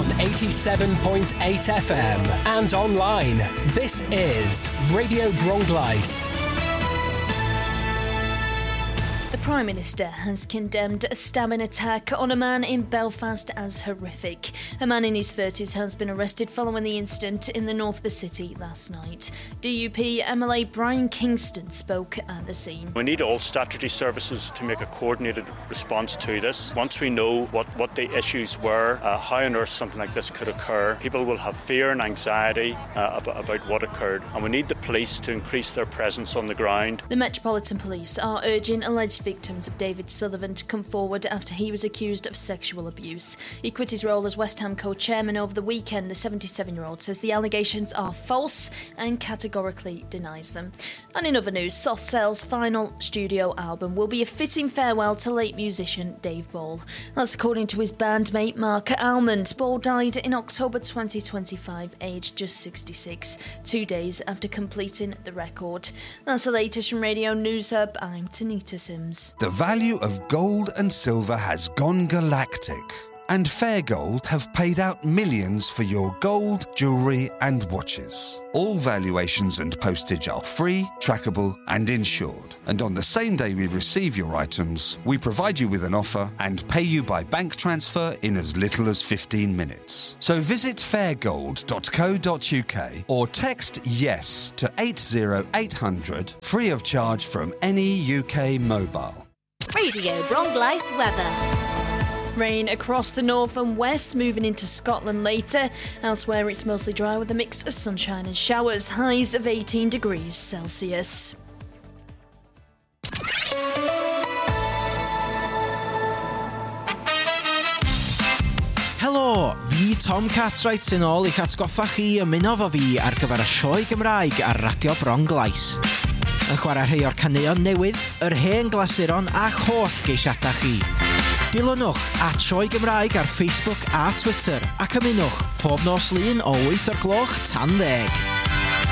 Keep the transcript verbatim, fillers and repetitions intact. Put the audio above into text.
North eighty-seven point eight F M and online. This is Radio Bronglais. The Prime Minister has condemned a stabbing attack on a man in Belfast as horrific. A man in his thirties has been arrested following the incident in the north of the city last night. D U P M L A Brian Kingston spoke at the scene. We need all statutory services to make a coordinated response to this. Once we know what, what the issues were, uh, how on earth something like this could occur, people will have fear and anxiety uh, about, about what occurred. And we need the police to increase their presence on the ground. The Metropolitan Police are urging alleged victims of David Sullivan to come forward after he was accused of sexual abuse. He quit his role as West Ham co-chairman over the weekend. The seventy-seven-year-old says the allegations are false and categorically denies them. And in other news, Soft Cell's final studio album will be a fitting farewell to late musician Dave Ball. That's according to his bandmate Mark Almond. Ball died in October twenty twenty-five, aged just sixty-six, two days after completing the record. That's the latest from Radio News Hub. I'm Tanita Sims. The value of gold and silver has gone galactic, and Fair Gold have paid out millions for your gold, jewellery and watches. All valuations and postage are free, trackable and insured. And on the same day we receive your items, we provide you with an offer and pay you by bank transfer in as little as fifteen minutes. So visit fair gold dot co dot U K or text YES to eight zero eight hundred, free of charge from any U K mobile. Radio Bronglais weather. Rain across the north and west, moving into Scotland later. Elsewhere it's mostly dry with a mix of sunshine and showers, highs of eighteen degrees Celsius. Helo, fi Tom Cartwright yn ôl i'ch atgoffa chi ymuno fo fi ar gyfer y sioe Gymraeg ar Radio Bronglais. Yn chwarae rhai o'r caneuon newydd, yr hen glasuron a'ch holl geisiadau chi. Dilynwch at Sioe Gymraeg ar Facebook a Twitter ac ymunwch pob nos lun o wyth o'r gloch tan ddeg.